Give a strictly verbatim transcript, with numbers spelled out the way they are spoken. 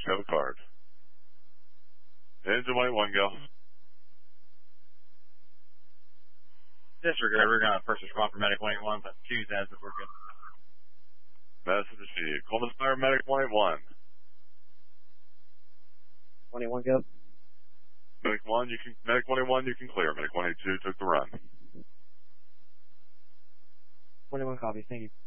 have a card. Engine white one, go. Disregard, we're going to first respond for medic one eight one, but choose as if we're good. Message received. Columbus Fire Medic one eight one. one eight one, go. Medic one, you can, Medic one eight one, you can clear. Medic one eight two took the run. one eight one, copy. Thank you.